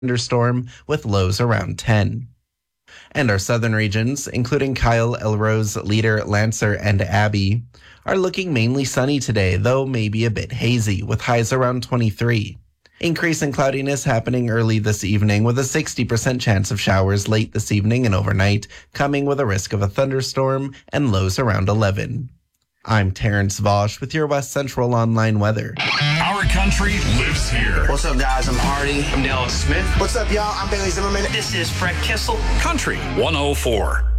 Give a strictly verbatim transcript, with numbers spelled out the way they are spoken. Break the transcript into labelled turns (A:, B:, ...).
A: thunderstorm with lows around ten. And our southern regions, including Kyle, Elrose, Leader, Lancer, and Abbey, are looking mainly sunny today, though maybe a bit hazy, with highs around twenty-three. Increase in cloudiness happening early this evening with a sixty percent chance of showers late this evening and overnight, coming with a risk of a thunderstorm and lows around eleven. I'm Terrence Vosch with your West Central Online weather.
B: Our country lives here.
C: What's up, guys? I'm Hardy.
D: I'm Dallas Smith.
E: What's up, y'all? I'm Bailey Zimmerman.
F: This is Fred Kissel.
B: Country one oh four.